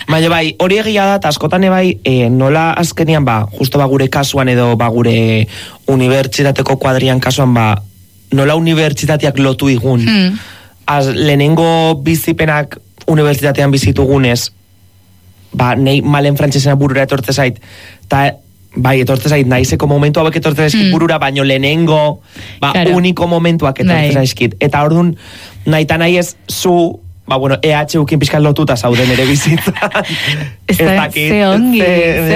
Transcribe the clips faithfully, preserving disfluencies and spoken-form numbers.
Baina bai, hori egia da, eta askotan bai, e, nola azkenian, ba, justo ba gure kasuan edo ba gure unibertsitateko kuadrian kasuan, ba, nola unibertsitateak lotu igun. Hmm. Az, lehenengo bizipenak unibertsitatean bizitugunez, ba, nei malen frantsesena burura etortze zait, eta bai, etortze zait, naizeko momentu hauek etortze zaizkit burura, baino lehenengo, ba, claro. Uniko momentuak etortze zaizkit. Eta orduan, nahi eta nahi ez, zu, ba, bueno, E H ukin pixkan lotuta zauden ere bizitzan. Ez dakit. Ze ongi, ze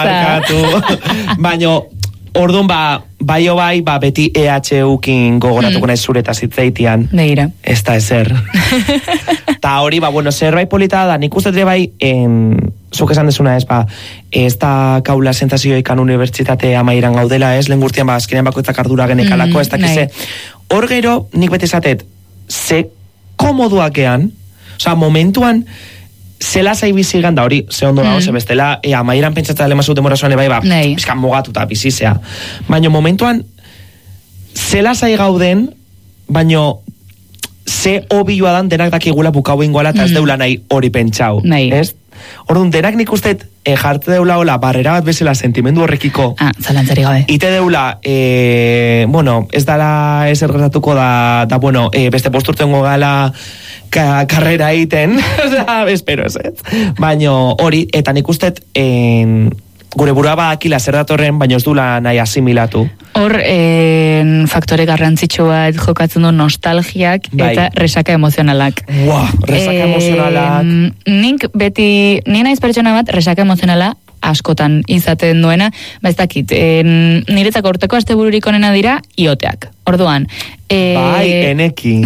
posta. Baino, orduan, ba, bai o bai, ba, beti E H ukin gogoratuko nahi zureta zitzeitian. Begira. Ez da ezer. Ta hori, ba, bueno, zerbait polita da, nik uste bai, en, zuk esan desuna ez, ba, ez da kaula sentazioikan unibertsitate amairan gaudela, ez, lehen gurtian, ba, azkenean bakoitzak ardura genekalako, ez dakize. Hor gero, nik bete esatet, ze komoduakean, oza, momentuan, zela zaibizigan da hori, ze ondo da, mm. ze bestela, e, amairan pentsatzen dela mazut demora zuan, bai, ba, bizkan mogatuta, bizizea. Baina momentuan, zela zai gauden, baino, ze obioa dan denak dakigula bukau ingoala, eta ez mm. deula nahi hori pentsau. Nahi. Ez? Orduan, denak nik usteet, e, jarte deula hola, barrera bat bezala sentimendu horrekiko. Ah, zalantzari gabe. Ite deula, e, bueno, ez dala ezer gertatuko da, da bueno, e, beste posturtengo gala ka, karrera egiten, espero ez ez. Baina hori, eta nik usteet, en, gure burua badakila zer datorren, baina ez dula nahi asimilatu. Hor, en, faktore garrantzitsu bat jokatzen du nostalgiak bai. Eta resaka emozionalak. Wow, resaka emozionalak. E, nik beti, ni naiz pertsona bat, resaka emozionala askotan izaten duena, ba ez dakit, en, niretzako urteko astebururik onena dira, ioteak. Orduan. E, bai, enekin.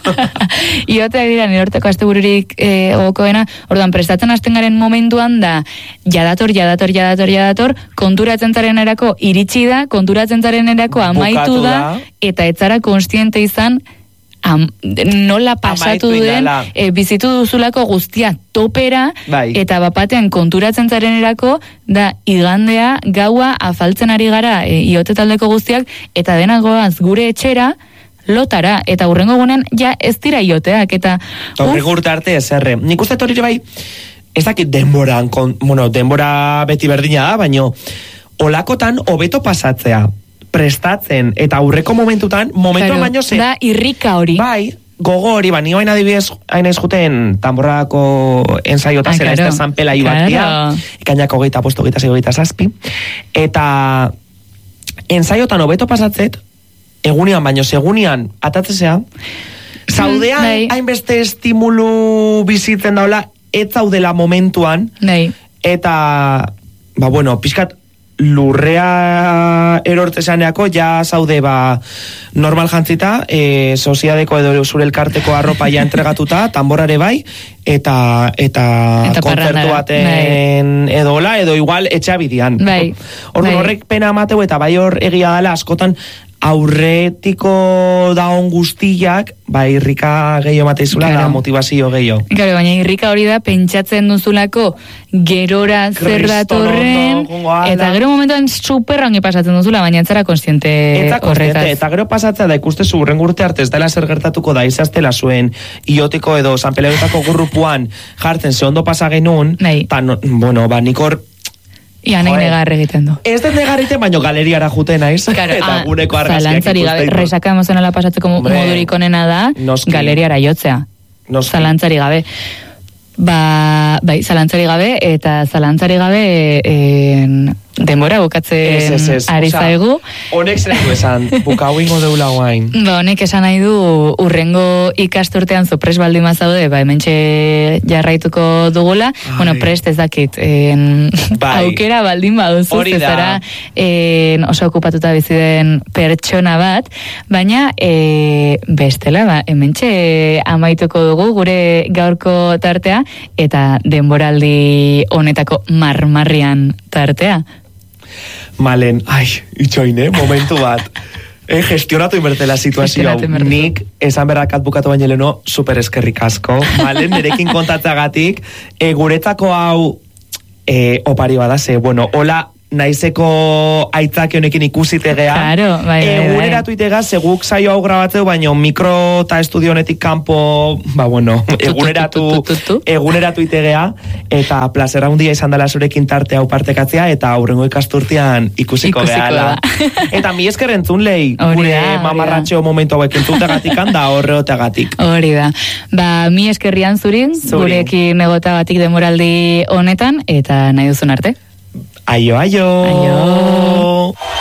Ioteak dira nire urteko astebururik e, okoena, orduan, prestatzen hasten garen momentuan da, jadator, jadator, jadator, jadator, konturatzen zaren erako iritsi da, konturatzen zaren erako amaitu da, da, eta etzara konstiente izan, Am, nola pasatu den e, bizitu duzulako guztia topera bai. Eta bapatean konturatzen zaren erako da igandea gaua afaltzen ari gara e, iote taldeko guztiak eta denagoaz gure etxera lotara eta hurrengo gunean ja ez dira ioteak eta horrego urte arte ez erre nik uste hori bai ez dakit denboran kon, bueno, denbora beti berdina da baino olakotan hobeto pasatzea prestatzen, eta aurreko momentutan, momentuan claro, baino ze... Da, irrika hori. Bai, gogo hori, ba, nio hain adibidez, hain ez juten tamborrako ensaiota ah, zera, claro, ez da zanpela ibatia, claro. Ikainako geita posto, geita zego, geita zazpi, eta ensaiotan hobeto pasatzet, egunian baino, segunian atatzesea, zaudean, mm, hainbeste estimulu bizitzen daula, ez zaudela momentuan, nei. Eta, ba, bueno, pixkat, lurrea erortzesaneako ja zaude ba normal jantzita, e, soziadeko edo zure elkarteko arropa ja entregatuta, tamborare bai, eta eta, eta kontzertu baten edola, edo igual etxabidian. Bai. Orduan horrek pena amateu eta bai hor egia dela askotan aurretiko daon guztiak, ba, irrika gehiago mateizula, claro. Da motivazio gehiago. Claro, baina irrika hori da, pentsatzen duzulako gerora zer datorren, eta gero momentuan superrangi pasatzen duzula, baina entzara konstiente horretaz. Eta gero pasatzea da ikuste zu, urren urte arte ez dela zer gertatuko da, izaztela zuen, iotiko edo San Pelegetako gurrupuan jartzen ze ondo pasa genuen, eta, no, bueno, ba, nikor Ia nahi negar egiten du. Ez dut negar egiten, baino galeriara juten naiz. Claro, eta ah, guneko argazkiak ikusten. Gabe, resaka emozionala pasatzeko modurik onena da, noski. Galeriara jotzea. Noski. Zalantzari gabe. Ba, bai, zalantzari gabe, eta zalantzari gabe en, denbora bukatzen ari zaigu. Honek zer du esan, bukau ingo deula guain. Ba, honek esan nahi du urrengo ikasturtean zo prest baldin mazaude, ba, hementxe jarraituko dugula. Ai. Bueno, prest ez dakit, en, bai. Aukera baldin baduzu, zezara oso okupatuta bizi den pertsona bat, baina e, bestela, ba, hementxe amaituko dugu gure gaurko tartea, eta denboraldi honetako marmarrian tartea. Malen, ai, itxoin, eh, momentu bat. Eh, gestionatu inbertela situazioa. Nik, esan berrakat bukatu baino leno, super eskerrik asko. Malen, nerekin kontatzagatik, e, guretzako hau e, opari badase, bueno, hola, naizeko aitzake honekin ikusitegia. Claro, bai, bai, bai. Eguneratu itega, seguk saio hau grabatzeu, baina mikro eta estudio honetik kanpo, ba bueno, eguneratu, eguneratu itegea, eta plazera hundia izan dela zurekin tarte hau partekatzea, eta aurrengo ikasturtean ikusiko, ikusiko gehala. Eta mi esker entzun lehi, gure mamarratxeo momentu hauek entzutegatik da horreotegatik. Hori da. Ba, mi eskerrian zurin, gurekin egotagatik demoraldi honetan, eta nahi duzun arte. Aio, aio. Aio.